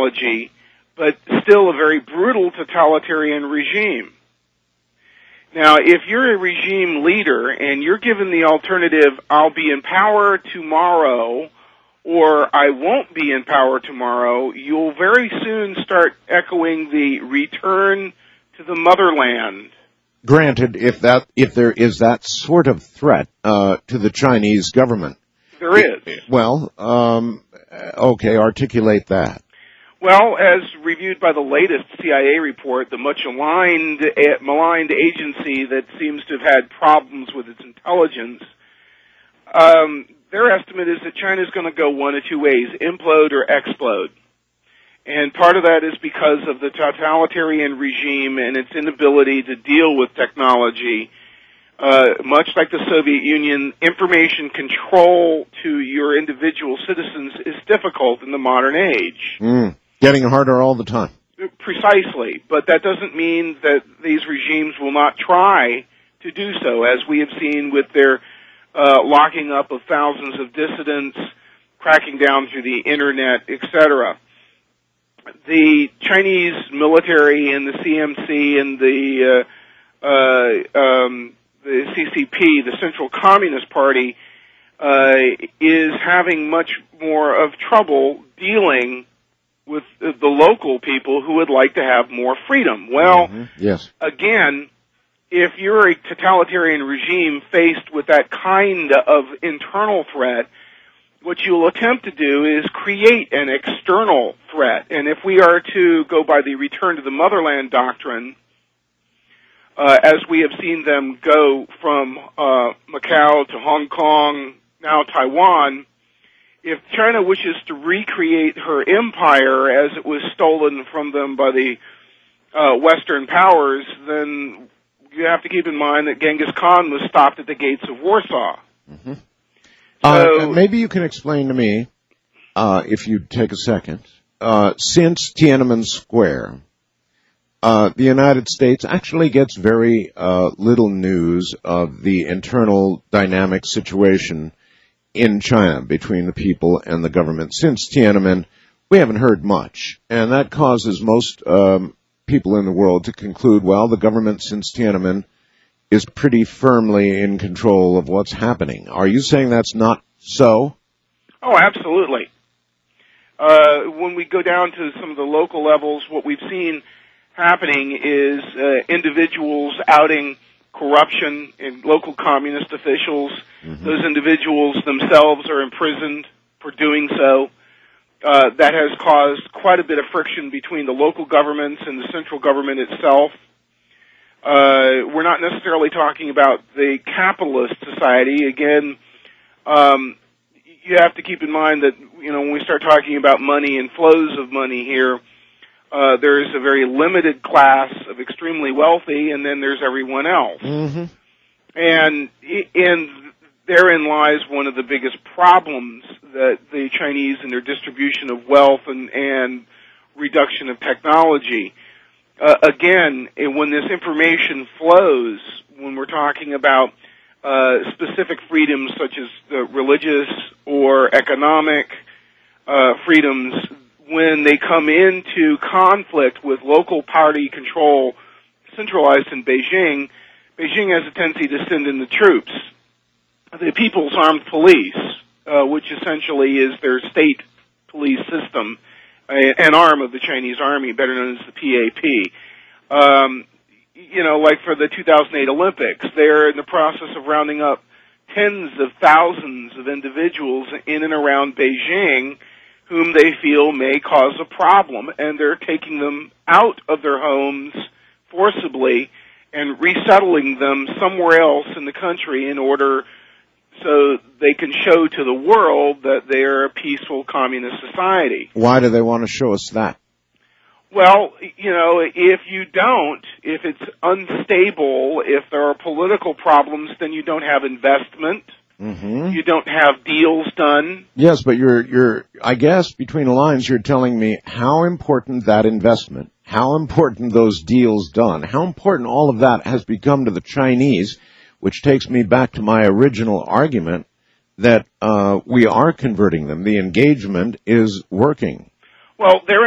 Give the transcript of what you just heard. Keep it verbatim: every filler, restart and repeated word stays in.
technology, but still a very brutal totalitarian regime. Now, if you're a regime leader and you're given the alternative, I'll be in power tomorrow, or I won't be in power tomorrow, you'll very soon start echoing the return to the motherland. Granted, if that if there is that sort of threat uh, to the Chinese government. There is. Well, um, okay, articulate that. Well, as reviewed by the latest C I A report, the much maligned, maligned agency that seems to have had problems with its intelligence, um, their estimate is that China's going to go one of two ways, implode or explode. And part of that is because of the totalitarian regime and its inability to deal with technology. Uh, much like the Soviet Union, information control to your individual citizens is difficult in the modern age. Mm, getting harder all the time. Precisely. But that doesn't mean that these regimes will not try to do so, as we have seen with their uh, locking up of thousands of dissidents, cracking down through the Internet, et cetera. The Chinese military and the C M C and the uh, uh, um, the C C P, the Central Communist Party, uh, is having much more of trouble dealing with the local people who would like to have more freedom. Well, mm-hmm. Yes. Again, if you're a totalitarian regime faced with that kind of internal threat, what you'll attempt to do is create an external threat. And if we are to go by the return to the motherland doctrine, uh, as we have seen them go from uh, Macau to Hong Kong, now Taiwan, if China wishes to recreate her empire as it was stolen from them by the uh, Western powers, then you have to keep in mind that Genghis Khan was stopped at the gates of Warsaw. Mm-hmm. So, uh, maybe you can explain to me, uh, if you take a second, uh, since Tiananmen Square, uh, the United States actually gets very uh, little news of the internal dynamic situation in China between the people and the government. Since Tiananmen, we haven't heard much, and that causes most um, people in the world to conclude, well, the government since Tiananmen is pretty firmly in control of what's happening. Are you saying that's not so? Oh, absolutely. Uh, when we go down to some of the local levels, what we've seen happening is uh, individuals outing corruption in local communist officials. Mm-hmm. Those individuals themselves are imprisoned for doing so. Uh, that has caused quite a bit of friction between the local governments and the central government itself. Uh, we're not necessarily talking about the capitalist society. Again, um, you have to keep in mind that, you know, when we start talking about money and flows of money here, uh, there is a very limited class of extremely wealthy, and then there's everyone else. Mm-hmm. And, and therein lies one of the biggest problems that the Chinese in their distribution of wealth and, and reduction of technology. Uh, again, when this information flows, when we're talking about uh, specific freedoms such as the religious or economic uh, freedoms, when they come into conflict with local party control centralized in Beijing, Beijing has a tendency to send in the troops, the People's Armed Police, uh, which essentially is their state police system, an arm of the Chinese Army, better known as the P A P. Um, you know, like for the two thousand eight Olympics, they're in the process of rounding up tens of thousands of individuals in and around Beijing whom they feel may cause a problem, and they're taking them out of their homes forcibly and resettling them somewhere else in the country in order so they can show to the world that they're a peaceful communist society. Why do they want to show us that? Well, you know, if you don't, if it's unstable, if there are political problems, then you don't have investment. Mm-hmm. You don't have deals done. Yes, but you're, you're, I guess between the lines you're telling me how important that investment, how important those deals done, how important all of that has become to the Chinese, which takes me back to my original argument that uh, we are converting them. The engagement is working. Well, there